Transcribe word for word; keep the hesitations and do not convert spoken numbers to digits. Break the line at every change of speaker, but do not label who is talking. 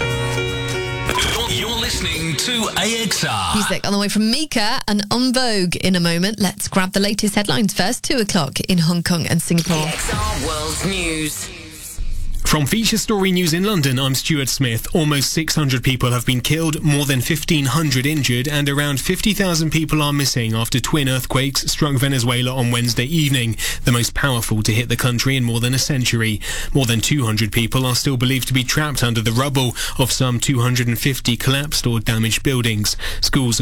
You're listening to A X R.
Music on the way from Mika and En Vogue in a moment. Let's grab the latest headlines first. Two o'clock in Hong Kong and Singapore.
A X R World News.
From Feature Story News in London, I'm Stuart Smith. Almost six hundred people have been killed, more than fifteen hundred injured, and around fifty thousand people are missing after twin earthquakes struck Venezuela on Wednesday evening, the most powerful to hit the country in more than a century. More than two hundred people are still believed to be trapped under the rubble of some two hundred fifty collapsed or damaged buildings. Schools